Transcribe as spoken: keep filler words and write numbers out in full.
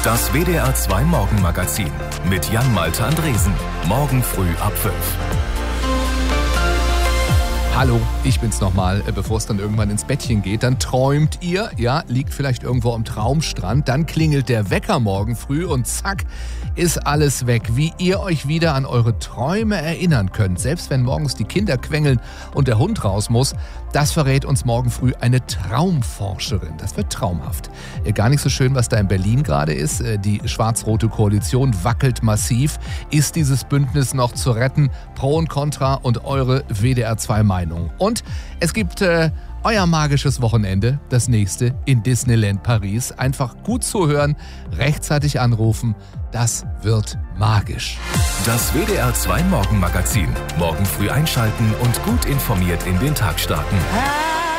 Das W D R zwei Morgenmagazin mit Jan-Malte Andresen. Morgen früh ab fünf. Hallo, ich bin's nochmal. Bevor es dann irgendwann ins Bettchen geht, dann träumt ihr, ja, liegt vielleicht irgendwo am Traumstrand, dann klingelt der Wecker morgen früh und zack, ist alles weg. Wie ihr euch wieder an eure Träume erinnern könnt, selbst wenn morgens die Kinder quengeln und der Hund raus muss, das verrät uns morgen früh eine Traumforscherin. Das wird traumhaft. Gar nicht so schön, was da in Berlin gerade ist. Die schwarz-rote Koalition wackelt massiv. Ist dieses Bündnis noch zu retten? Pro und Contra und eure W D R zwei Meinung. Und es gibt äh, euer magisches Wochenende, das nächste in Disneyland Paris. Einfach gut zuhören, rechtzeitig anrufen. Das wird magisch. Das W D R zwei Morgenmagazin. Morgen früh einschalten und gut informiert in den Tag starten.